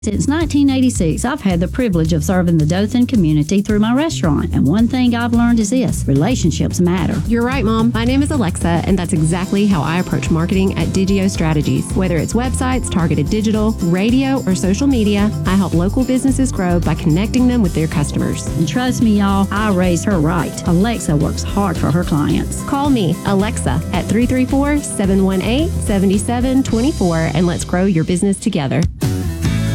Since 1986, I've had the privilege of serving the Dothan community through my restaurant. And one thing I've learned is this: relationships matter. You're right, Mom. My name is Alexa, and that's exactly how I approach marketing at Digio Strategies. Whether it's websites, targeted digital, radio, or social media, I help local businesses grow by connecting them with their customers. And trust me, y'all, I raised her right. Alexa works hard for her clients. Call me, Alexa, at 334-718-7724, and let's grow your business together.